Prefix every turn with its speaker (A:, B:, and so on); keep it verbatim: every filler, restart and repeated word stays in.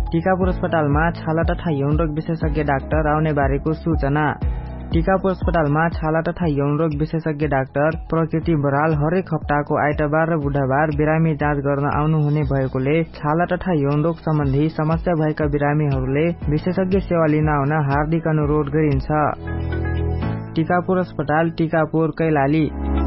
A: टिकापुर अस्पतालमा छाला तथा यौन रोग विशेषज्ञ डाक्टर आउने बारेको सूचना। टिकापुर अस्पतालमा छाला तथा यौन रोग विशेषज्ञ डाक्टर प्रकृति बराल हरेक हप्ताको आइतबार र बुधबार बिरामी जाँच गर्न आउनुहुने भएकोले छाला तथा यौन रोग सम्बन्धी समस्या भएका बिरामीहरूले विशेषज्ञ सेवा लिन आउन हार्दिक अनुरोध गरिन्छ। टिकापुर अस्पताल, टिकापुर, कैलाली।